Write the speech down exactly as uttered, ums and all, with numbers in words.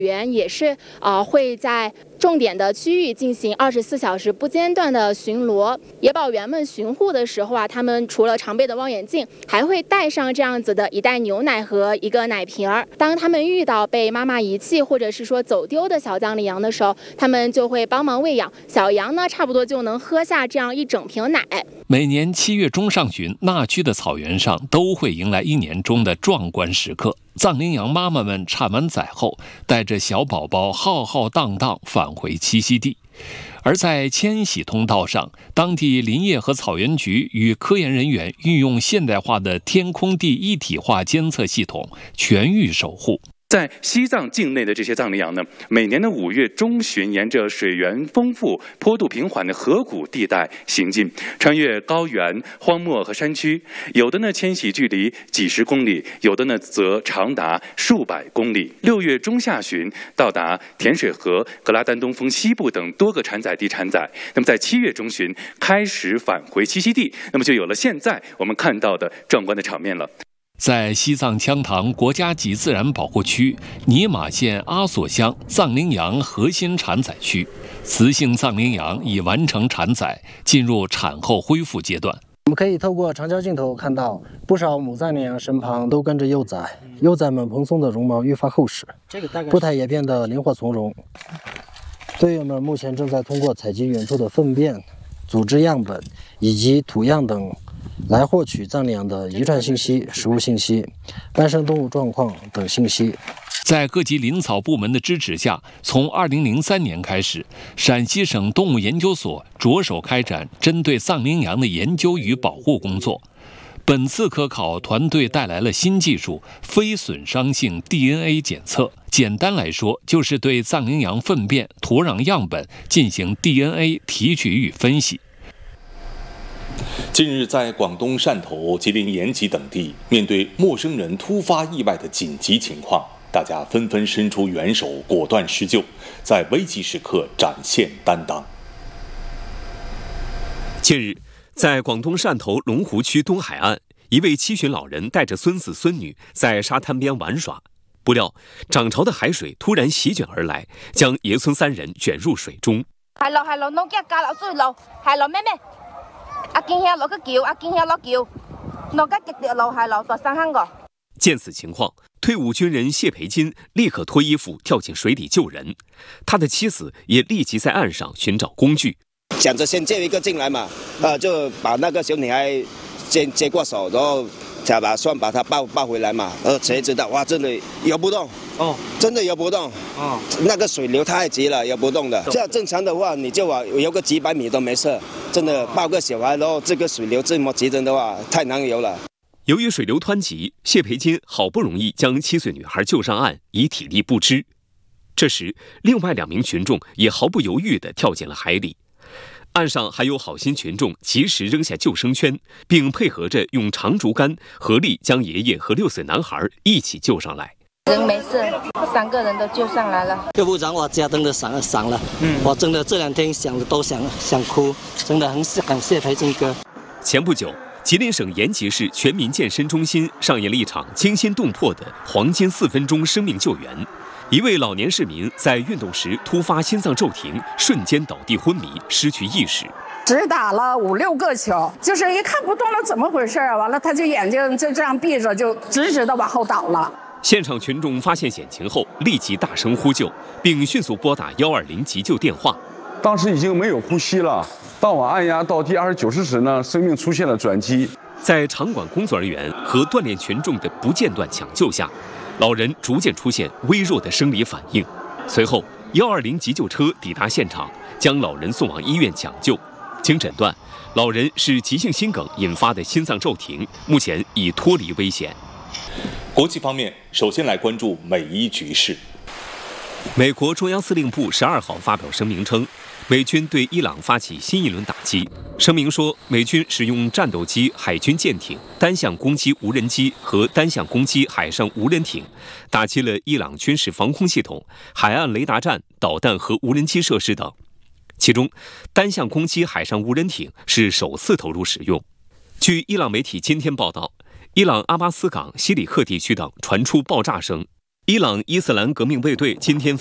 员也是呃会在重点的区域进行二十四小时不间断的巡逻。野保员们巡护的时候啊，他们除了常备的望远镜，还会带上这样子的一袋牛奶和一个奶瓶儿。当他们遇到被妈妈遗弃或者是说走丢的小藏羚羊的时候，他们就会帮忙喂养。小羊呢，差不多就能喝下这样一整瓶奶。 每年七月中上旬，那曲的草原上都会迎来一年中的壮观时刻。藏羚羊妈妈们产完崽后，带着小宝宝浩浩荡荡返回栖息地。而在迁徙通道上，当地林业和草原局与科研人员运用现代化的天空地一体化监测系统，全域守护。 在西藏境内的这些藏羚羊呢，每年的五月中旬，沿着水源丰富、坡度平缓的河谷地带行进，穿越高原、荒漠和山区。有的呢迁徙距离几十公里，有的呢则长达数百公里。六月中下旬到达甜水河、格拉丹东峰西部等多个产崽地产崽。那么在七月中旬开始返回栖息地，那么就有了现在我们看到的壮观的场面了。 在西藏羌塘国家级自然保护区尼玛县阿索乡藏羚羊核心产崽区，雌性藏羚羊已完成产崽，进入产后恢复阶段。 我们可以透过长焦镜头看到，不少母藏羚羊身旁都跟着幼崽，幼崽们蓬松的绒毛愈发厚实，步态也变得灵活从容。队员们目前正在通过采集远处的粪便、组织样本以及土样等来获取藏羚羊的遗传信息、食物信息、伴生动物状况等信息。 在各级林草部门的支持下，从二零零三年开始，陕西省动物研究所着手开展针对藏羚羊的研究与保护工作。本次科考团队带来了新技术——非损伤性 D N A 检测。简单来说，就是对藏羚羊粪便、土壤样本进行 D N A 提取与分析。 近日，在广东汕头、吉林延吉等地，面对陌生人突发意外的紧急情况，大家纷纷伸出援手，果断施救，在危急时刻展现担当。 近日，在广东汕头龙湖区东海岸，一位七旬老人带着孙子孙女在沙滩边玩耍，不料涨潮的海水突然席卷而来，将爷孙三人卷入水中。 係咯係咯，弄幾架落水路，係咯妹妹。阿堅兄落去叫，阿堅兄落叫，落個極條路係落到山坑個。 見此情況，退伍軍人謝培金立刻脫衣服跳進水底救人，他的妻子也立即在岸上尋找工具。 想着先借一個進來嘛，呃，就把那個小女孩先接過手，然後才把算把她抱抱回來嘛，呃，才知道哇，真的游不動。哦，真的游不动，哦，那个水流太急了，游不动的。这样正常的话，你就啊游个几百米都没事。真的抱个小孩，然后这个水流这么急人的话，太难游了。 由于水流湍急，谢培金好不容易将七岁女孩救上岸，以体力不支。这时，另外两名群众也毫不犹豫地跳进了海里。岸上还有好心群众及时扔下救生圈，并配合着用长竹竿合力将爷爷和六岁男孩一起救上来。 人没事，三个人都救上来了。 要不然我家真的散了散了，嗯，我真的这两天想的都想想哭，真的很感谢培金哥。 前不久，吉林省延吉市全民健身中心上演了一场惊心动魄的黄金四分钟生命救援。一位老年市民在运动时突发心脏骤停，瞬间倒地昏迷，失去意识。 只打了五六个球，就是一看不动了，怎么回事啊？完了，他就眼睛就这样闭着，就直直的往后倒了。 现场群众发现险情后，立即大声呼救，并迅速拨打一二零急救电话。 当时已经没有呼吸了，当晚按压到第二十九时时呢，生命出现了转机。 在场馆工作人员和锻炼群众的不间断抢救下，老人逐渐出现微弱的生理反应。随后，一二零急救车抵达现场，将老人送往医院抢救。经诊断，老人是急性心梗引发的心脏骤停，目前已脱离危险。 国际方面，首先来关注美伊局势。 美国中央司令部十二号发表声明称，美军对伊朗发起新一轮打击。声明说，美军使用战斗机、海军舰艇、单向攻击无人机和单向攻击海上无人艇，打击了伊朗军事防空系统、海岸雷达站、导弹和无人机设施等。其中，单向攻击海上无人艇是首次投入使用。据伊朗媒体今天报道，伊朗阿巴斯港、西里克地区等传出爆炸声， 伊朗伊斯兰革命卫队今天